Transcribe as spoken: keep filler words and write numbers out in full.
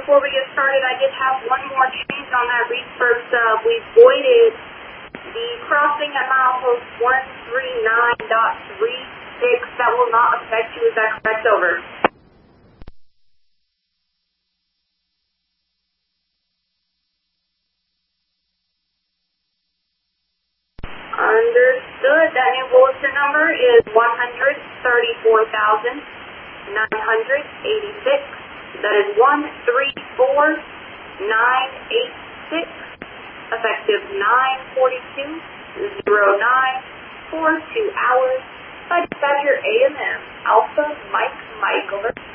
before we get started, I did have one more change on that Reedsburg sub. We voided the crossing at milepost one three nine point three six. That will not affect you. Is that correct? Over. Understood. That new bulletin number is one hundred thirty-four thousand nine hundred eighty-six. That is one three four nine eight six. Effective nine forty-two oh nine for two hours. By dispatcher A M M Alpha Mike Mike. Over.